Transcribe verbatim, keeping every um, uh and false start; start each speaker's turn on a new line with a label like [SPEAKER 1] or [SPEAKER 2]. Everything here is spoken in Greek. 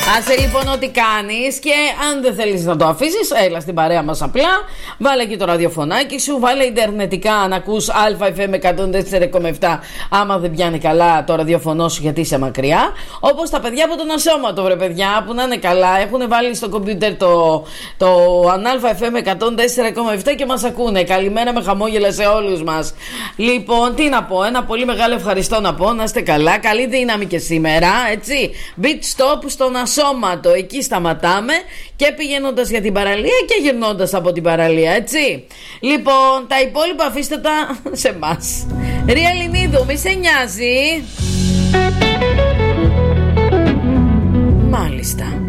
[SPEAKER 1] Άσε λοιπόν ό,τι κάνεις και αν δεν θέλεις να το αφήσεις, έλα στην παρέα μας απλά. Βάλε και το ραδιοφωνάκι σου, βάλε ιντερνετικά να ακούς Α Φ Μ εκατόν τέσσερα κόμμα επτά άμα δεν πιάνει καλά το ραδιοφωνό σου γιατί είσαι μακριά. Όπως τα παιδιά από τον Ασώματο, βρε παιδιά, που να είναι καλά, έχουν βάλει στο κομπιούτερ το, το Α Φ Μ εκατόν τέσσερα κόμμα επτά και μας ακούνε. Καλημέρα με χαμόγελα σε όλους μας. Λοιπόν, τι να πω, ένα πολύ μεγάλο ευχαριστώ να πω, να είστε καλά, καλή δύναμη και σήμερα, έτσι. Beat stop στον Ασώματο, εκεί σταματάμε και πηγαίνοντας για την παραλία και γυρνώντας από την παραλία, έτσι. Λοιπόν, τα υπόλοιπα αφήστε τα σε εμάς. Ρία Ελληνίδου, μη σε νοιάζει. Μάλιστα.